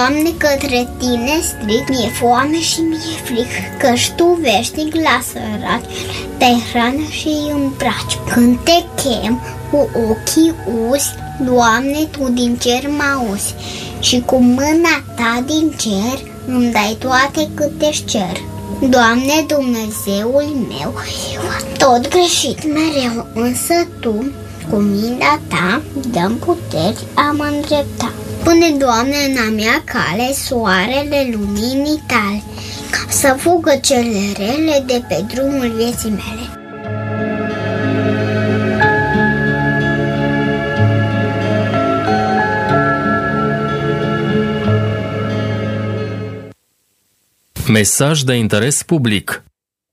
Doamne, către Tine strig, mi-e foame și mi-e fric, căci Tu veșnic la săraci Te-ai hrană și îi îmbraci. Când Te chem cu ochii uzi, Doamne, Tu din cer mă auzi și cu mâna Ta din cer îmi dai toate câte-și cer. Doamne, Dumnezeul meu, tot greșit mereu, însă Tu, cu mintea Ta, dă-mi puteri a mă îndrepta. Pune, Doamne, în a mea cale soarele luminii Tale, ca să fugă cele rele de pe drumul vieții mele. Mesaj de interes public.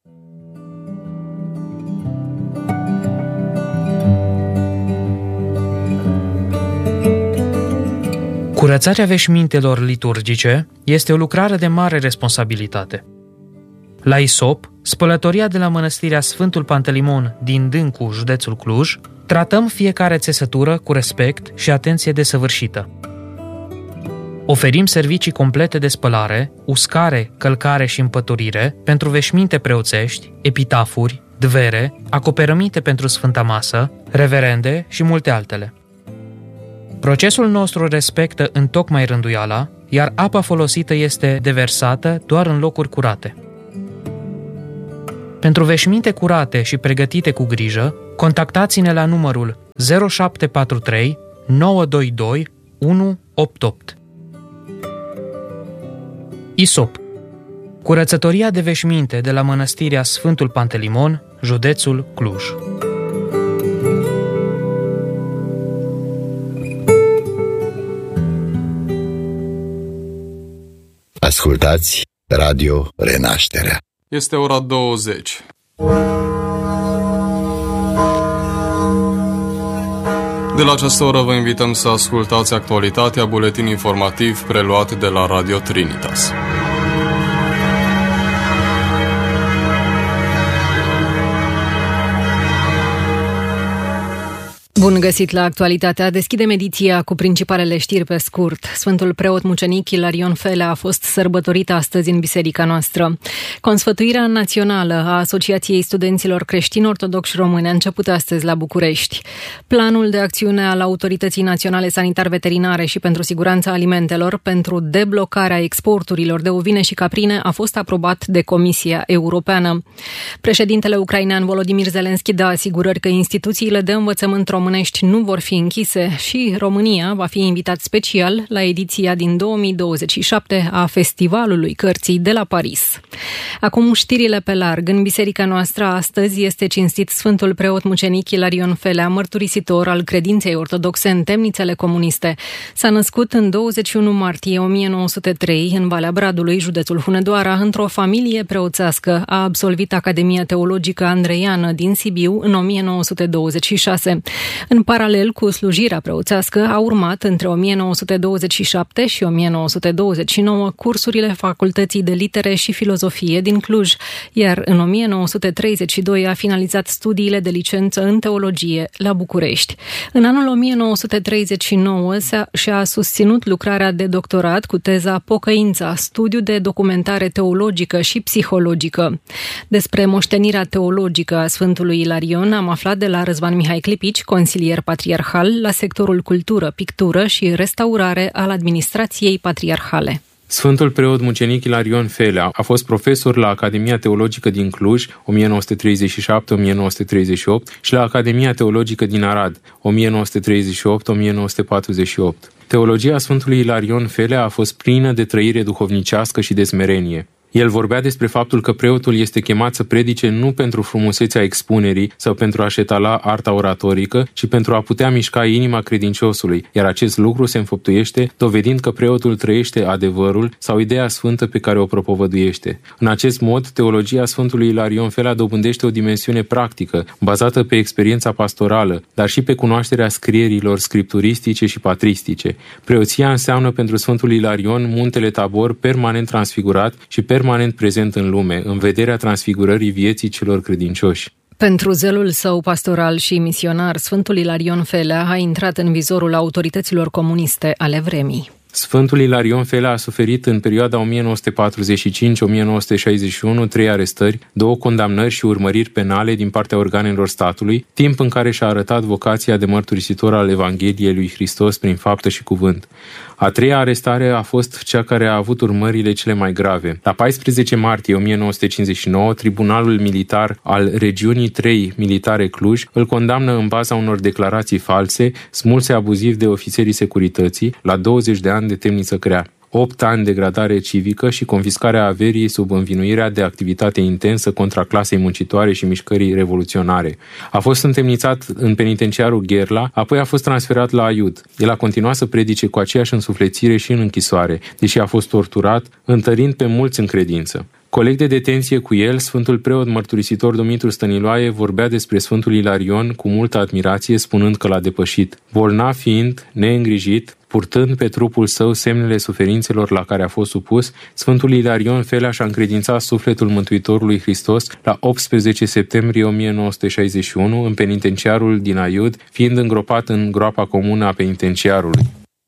Curățarea veșmintelor liturgice este o lucrare de mare responsabilitate. La Isop, spălătoria de la mănăstirea Sfântul Pantelimon din Dâncu, județul Cluj, tratăm fiecare țesătură cu respect și atenție desăvârșită. Oferim servicii complete de spălare, uscare, călcare și împăturire pentru veșminte preoțești, epitafuri, dvere, acoperăminte pentru Sfânta Masă, reverende și multe altele. Procesul nostru respectă întocmai rânduiala, iar apa folosită este deversată doar în locuri curate. Pentru veșminte curate și pregătite cu grijă, contactați-ne la numărul 0743 922 188. Isop. Curățătoria de veșminte de la mănăstirea Sfântul Pantelimon, județul Cluj. Ascultați Radio Renașterea. Este ora 20. De la această oră vă invităm să ascultați actualitatea, buletin informativ preluat de la Radio Trinitas. Bun găsit la Actualitatea. Deschidem ediția cu principalele știri pe scurt. Sfântul preot mucenic Ilarion Felea a fost sărbătorit astăzi în biserica noastră. Consfătuirea națională a Asociației Studenților Creștini-Ortodocși Români a început astăzi la București. Planul de acțiune al Autorității Naționale Sanitar-Veterinare și pentru Siguranța Alimentelor pentru deblocarea exporturilor de ovine și caprine a fost aprobat de Comisia Europeană. Președintele ucrainean Volodymyr Zelensky dă asigurări că instituțiile de învățământ românești nu vor fi închise și România va fi invitat special la ediția din 2027 a Festivalului Cărții de la Paris. Acum știrile pe larg. În biserica noastră astăzi este cinstit Sfântul preot mucenic Ilarion Felea, mărturisitor al credinței ortodoxe în temnițele comuniste. S-a născut în 21 martie 1903 în Valea Bradului, județul Hunedoara, într-o familie preoțească. A absolvit Academia Teologică Andreiană din Sibiu în 1926. În paralel cu slujirea preoțească, a urmat între 1927 și 1929 cursurile Facultății de Litere și Filozofie din Cluj, iar în 1932 a finalizat studiile de licență în teologie la București. În anul 1939 și-a susținut lucrarea de doctorat cu teza Pocăința, studiu de documentare teologică și psihologică. Despre moștenirea teologică a Sfântului Ilarion am aflat de la Răzvan Mihai Clipici, consilier patriarhal la sectorul cultură, pictură și restaurare al administrației patriarhale. Sfântul preot mucenic Ilarion Felea a fost profesor la Academia Teologică din Cluj, 1937-1938, și la Academia Teologică din Arad, 1938-1948. Teologia Sfântului Ilarion Felea a fost plină de trăire duhovnicească și de smerenie. El vorbea despre faptul că preotul este chemat să predice nu pentru frumusețea expunerii sau pentru a-și etala arta oratorică, ci pentru a putea mișca inima credinciosului, iar acest lucru se înfăptuiește dovedind că preotul trăiește adevărul sau ideea sfântă pe care o propovăduiește. În acest mod, teologia Sfântului Ilarion Felea dobândește o dimensiune practică, bazată pe experiența pastorală, dar și pe cunoașterea scrierilor scripturistice și patristice. Preoția înseamnă pentru Sfântul Ilarion muntele Tabor permanent transfigurat și permanent prezent în lume, în vederea transfigurării vieții celor credincioși. Pentru zelul său pastoral și misionar, Sfântul Ilarion Felea a intrat în vizorul autorităților comuniste ale vremii. Sfântul Ilarion Felea a suferit în perioada 1945-1961 3 arestări, 2 condamnări și urmăriri penale din partea organelor statului, timp în care și-a arătat vocația de mărturisitor al Evangheliei lui Hristos prin faptă și cuvânt. A 3-a arestare a fost cea care a avut urmările cele mai grave. La 14 martie 1959, Tribunalul Militar al Regiunii 3 Militare Cluj îl condamnă în baza unor declarații false, smulse abuziv de ofițerii securității, la 20 de ani de temniță grea, 8 ani de degradare civică și confiscarea averii sub învinuirea de activitate intensă contra clasei muncitoare și mișcării revoluționare. A fost întemnițat în penitenciarul Gherla, apoi a fost transferat la Aiud. El a continuat să predice cu aceeași însuflețire și în închisoare, deși a fost torturat, întărind pe mulți în credință. Coleg de detenție cu el, Sfântul Preot Mărturisitor Dumitru Stăniloae vorbea despre Sfântul Ilarion cu multă admirație, spunând că l-a depășit. Bolnav fiind, neîngrijit, purtând pe trupul său semnele suferințelor la care a fost supus, Sfântul Ilarion Felea și-a încredințat sufletul Mântuitorului Hristos la 18 septembrie 1961 în penitenciarul din Aiud, fiind îngropat în groapa comună a penitenciarului.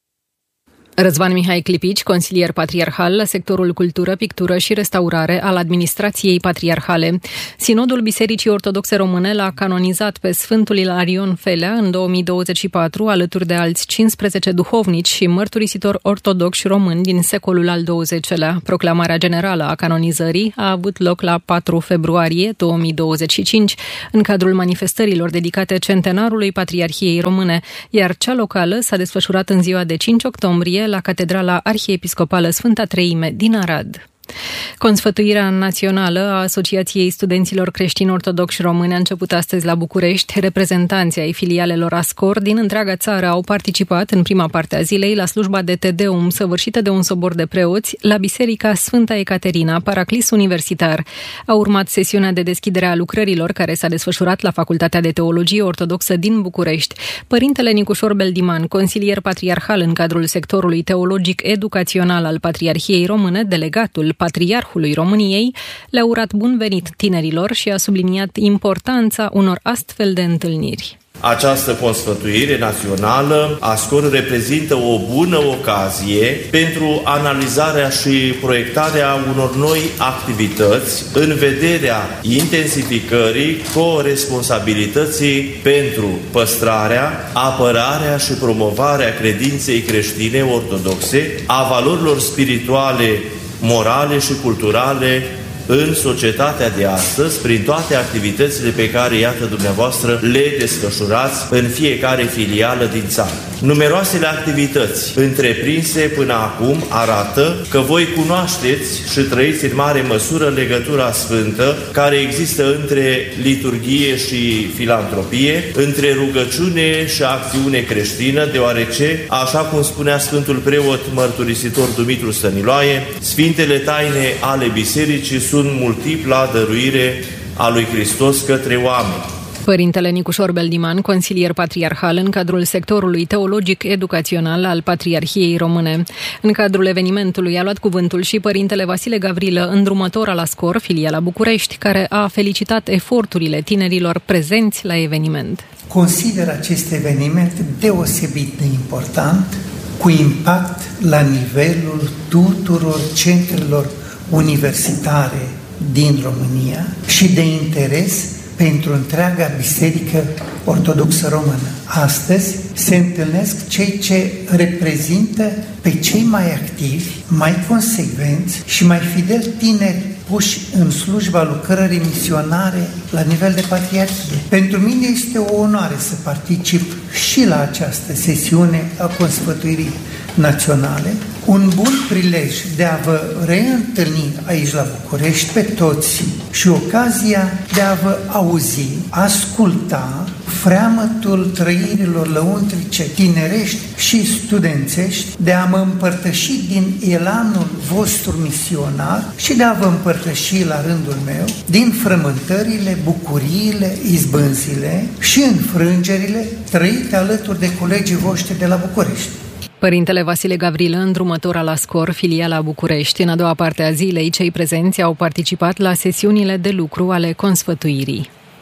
Răzvan Mihai Clipici, consilier patriarhal la sectorul cultură, pictură și restaurare al administrației patriarhale. Sinodul Bisericii Ortodoxe Române l-a canonizat pe Sfântul Ilarion Felea în 2024, alături de alți 15 duhovnici și mărturisitori ortodoxi români din secolul al XX-lea. Proclamarea generală a canonizării a avut loc la 4 februarie 2025, în cadrul manifestărilor dedicate centenarului Patriarhiei Române, iar cea locală s-a desfășurat în ziua de 5 octombrie la Catedrala Arhiepiscopală Sfânta Treime din Arad. Consfătuirea națională a Asociației Studenților Creștini-Ortodoxi Români a început astăzi la București. Reprezentanții ai filialelor ASCOR din întreaga țară au participat în prima parte a zilei la slujba de Te Deum săvârșită de un sobor de preoți la Biserica Sfânta Ecaterina, Paraclis Universitar. A urmat sesiunea de deschidere a lucrărilor care s-a desfășurat la Facultatea de Teologie Ortodoxă din București. Părintele Nicușor Beldiman, consilier patriarhal în cadrul sectorului teologic educațional al Patriarhiei Române, delegatul Patriarhului României, le-a urat bun venit tinerilor și a subliniat importanța unor astfel de întâlniri. Această consfătuire națională ASCOR reprezintă o bună ocazie pentru analizarea și proiectarea unor noi activități în vederea intensificării coresponsabilității pentru păstrarea, apărarea și promovarea credinței creștine ortodoxe, a valorilor spirituale, morale și culturale în societatea de astăzi, prin toate activitățile pe care, iată, dumneavoastră le desfășurați în fiecare filială din țară. Numeroasele activități întreprinse până acum arată că voi cunoașteți și trăiți în mare măsură legătura sfântă care există între liturghie și filantropie, între rugăciune și acțiune creștină, deoarece, așa cum spunea Sfântul Preot Mărturisitor Dumitru Stăniloae, Sfintele taine ale Bisericii sunt multipla dăruire a lui Hristos către oameni. Părintele Nicușor Beldiman, consilier patriarhal în cadrul sectorului teologic educațional al Patriarhiei Române. În cadrul evenimentului a luat cuvântul și părintele Vasile Gavrilă, îndrumător al ASCOR, filiala București, care a felicitat eforturile tinerilor prezenți la eveniment. Consider acest eveniment deosebit de important, cu impact la nivelul tuturor centrelor universitare din România și de interes pentru întreaga Biserică Ortodoxă Română. Astăzi se întâlnesc cei ce reprezintă pe cei mai activi, mai consecvenți și mai fideli tineri puși în slujba lucrării misionare la nivel de patriarhie. Pentru mine este o onoare să particip și la această sesiune a consfătuirii naționale, un bun prilej de a vă reîntâlni aici la București pe toți și ocazia de a vă auzi, asculta freamătul trăirilor lăuntrice, tinerești și studențești, de a mă împărtăși din elanul vostru misionar și de a vă împărtăși la rândul meu din frământările, bucuriile, izbânzile și înfrângerile trăite alături de colegii voștri de la București. Părintele Vasile Gavrilă, îndrumător al ASCOR, filiala București. În a doua parte a zilei, cei prezenți au participat la sesiunile de lucru ale consfătuirii.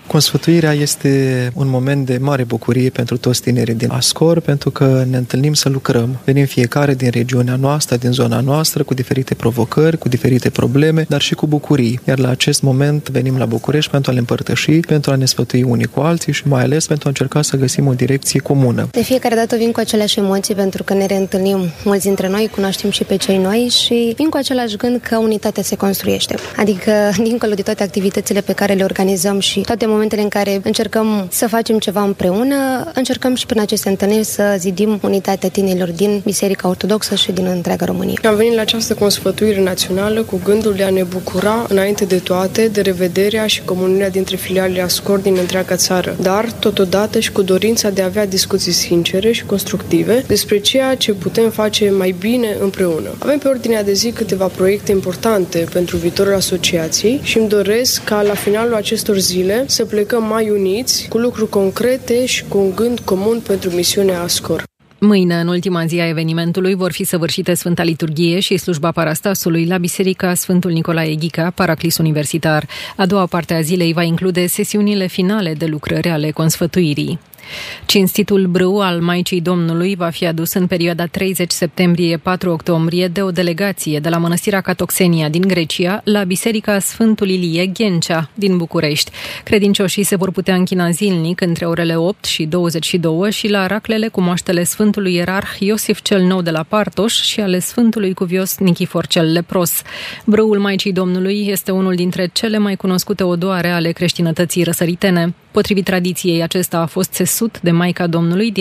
Consfătuirea este un moment de mare bucurie pentru toți tinerii din Ascor, pentru că ne întâlnim să lucrăm. Venim fiecare din regiunea noastră, din zona noastră, cu diferite provocări, cu diferite probleme, dar și cu bucurii. Iar la acest moment venim la București pentru a le împărtăși, pentru a ne sfătui unii cu alții și mai ales pentru a încerca să găsim o direcție comună. De fiecare dată vin cu aceleași emoții pentru că ne reîntâlnim mulți dintre noi, cunoaștem și pe cei noi și vin cu același gând că unitatea se construiește. Adică, dincolo de toate activitățile pe care le organizăm și toate momentele în care încercăm să facem ceva împreună, încercăm și prin aceste întâlniri să zidim unitatea tinerilor din Biserica Ortodoxă și din întreaga Românie. Am venit la această consfătuire națională cu gândul de a ne bucura, înainte de toate, de revederea și comuniunea dintre filialele Ascor din întreaga țară, dar totodată și cu dorința de a avea discuții sincere și constructive despre ceea ce putem face mai bine împreună. Avem pe ordinea de zi câteva proiecte importante pentru viitorul asociației și îmi doresc ca la finalul acestor zile să plecăm mai uniți, cu lucruri concrete și cu un gând comun pentru misiunea Ascor. Mâine, în ultima zi a evenimentului, vor fi săvârșite Sfânta Liturghie și slujba Parastasului la Biserica Sfântul Nicolae Ghica, Paraclis Universitar. A doua parte a zilei va include sesiunile finale de lucrări ale consfătuirii. Cinstitul brâu al Maicii Domnului va fi adus în perioada 30 septembrie-4 octombrie de o delegație de la Mănăstirea Catoxenia din Grecia la Biserica Sfântul Ilie Ghencea din București. Credincioșii se vor putea închina zilnic între orele 8 și 22 și la raclele cu moaștele Sfântului Ierarh Iosif cel Nou de la Partoș și ale Sfântului Cuvios Nichifor cel Lepros. Brâul Maicii Domnului este unul dintre cele mai cunoscute odoare ale creștinătății răsăritene. Potrivit tradiției, acesta a fost țesut de Maica Domnului